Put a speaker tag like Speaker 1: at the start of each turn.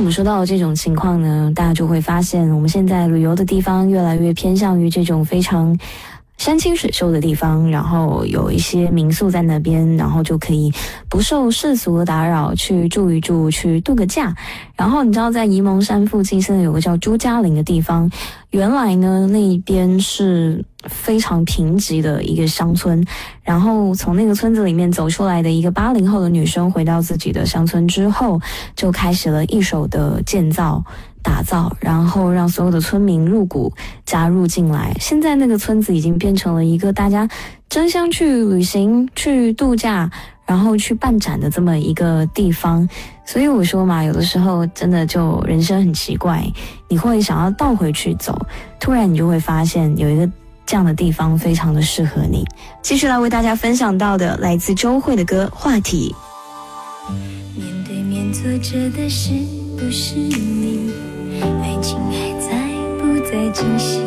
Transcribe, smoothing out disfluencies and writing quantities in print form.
Speaker 1: 们说到这种情况呢，大家就会发现我们现在旅游的地方越来越偏向于这种非常山清水秀的地方，然后有一些民宿在那边，然后就可以不受世俗的打扰去住一住，去度个假。然后你知道在沂蒙山附近现在有个叫朱家岭的地方，原来呢那边是非常贫瘠的一个乡村，然后从那个村子里面走出来的一个80后的女生回到自己的乡村之后，就开始了一手的建造打造，然后让所有的村民入股加入进来。现在那个村子已经变成了一个大家争相去旅行、去度假，然后去办展的这么一个地方。所以我说嘛，有的时候真的就人生很奇怪，你会想要倒回去走，突然你就会发现有一个这样的地方非常的适合你。继续来为大家分享到的来自周蕙的歌《话题》。
Speaker 2: 面对面坐着的是不是你？爱情还在不在惊喜？